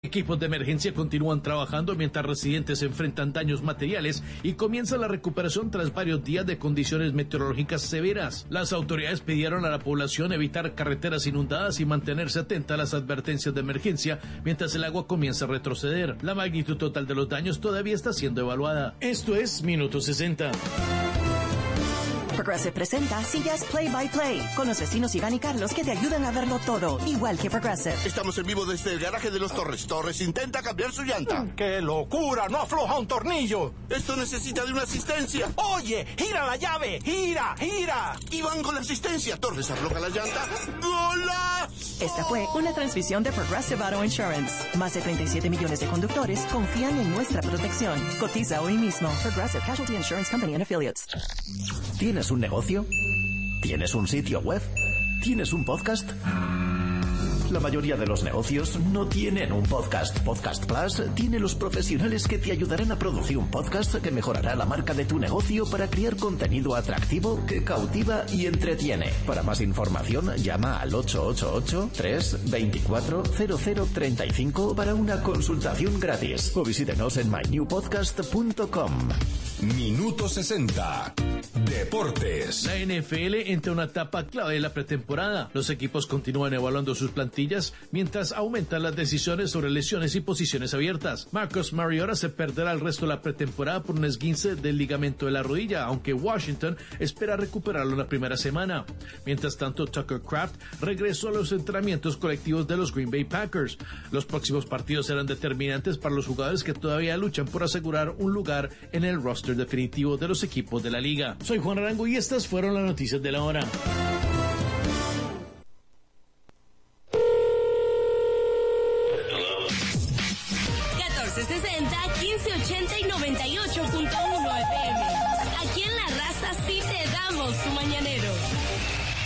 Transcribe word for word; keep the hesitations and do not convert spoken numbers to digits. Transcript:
Equipos de emergencia continúan trabajando mientras residentes enfrentan daños materiales y comienza la recuperación tras varios días de condiciones meteorológicas severas. Las autoridades pidieron a la población evitar carreteras inundadas y mantenerse atenta a las advertencias de emergencia mientras el agua comienza a retroceder. La magnitud total de los daños todavía está siendo evaluada. Esto es Minuto sesenta. Progressive presenta Sillas Play by Play con los vecinos Iván y Carlos que te ayudan a verlo todo, igual que Progressive. Estamos en vivo desde el garaje de los Torres. Torres intenta cambiar su llanta. ¡Qué locura! ¡No afloja un tornillo! Esto necesita de una asistencia. ¡Oye! ¡Gira la llave! ¡Gira! ¡Gira! Iván con la asistencia. Torres afloja la llanta. ¡Golazo! Esta fue una transmisión de Progressive Auto Insurance. Más de treinta y siete millones de conductores confían en nuestra protección. Cotiza hoy mismo. Progressive Casualty Insurance Company and Affiliates. ¿Tienes un negocio? ¿Tienes un sitio web? ¿Tienes un podcast? La mayoría de los negocios no tienen un podcast. Podcast Plus tiene los profesionales que te ayudarán a producir un podcast que mejorará la marca de tu negocio para crear contenido atractivo que cautiva y entretiene. Para más información, llama al ocho ocho ocho, tres dos cuatro, cero cero tres cinco para una consultación gratis o visítenos en my new podcast punto com. Minuto sesenta. Deportes. La N F L entra en una etapa clave de la pretemporada. Los equipos continúan evaluando sus plantillas mientras aumentan las decisiones sobre lesiones y posiciones abiertas. Marcus Mariota se perderá el resto de la pretemporada por un esguince del ligamento de la rodilla, aunque Washington espera recuperarlo en la primera semana. Mientras tanto, Tucker Kraft regresó a los entrenamientos colectivos de los Green Bay Packers. Los próximos partidos serán determinantes para los jugadores que todavía luchan por asegurar un lugar en el roster definitivo de los equipos de la liga. Soy Juan Arango y estas fueron las noticias de la hora. catorce sesenta, quince ochenta y noventa y ocho punto uno F M. Aquí en La Raza sí te damos tu mañanero.